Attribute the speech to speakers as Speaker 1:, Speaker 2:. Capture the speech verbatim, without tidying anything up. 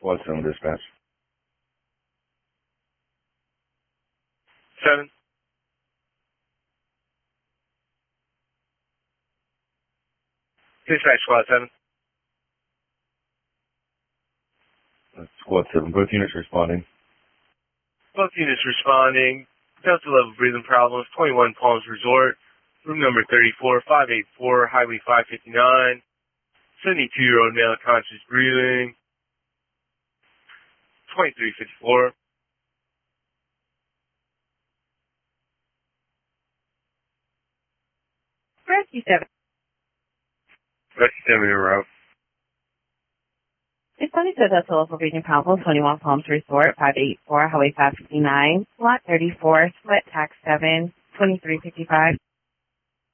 Speaker 1: Squad seven dispatch.
Speaker 2: Seven. Dispatch Squad seven.
Speaker 1: Squad seven, both units responding.
Speaker 2: Both units responding. Delta level breathing problems, twenty-one Palms Resort, room number thirty-four, five eighty-four, Highway five fifty-nine. seventy-two-year-old male conscious breathing. twenty-three fifty-four.
Speaker 3: Rescue seven.
Speaker 2: Rescue seven in route.
Speaker 3: Responding to the level breathing problems, twenty-one Palms Resort, five eighty-four, Highway five fifty-nine, Lot thirty-four, split tax seven, twenty-three fifty-five.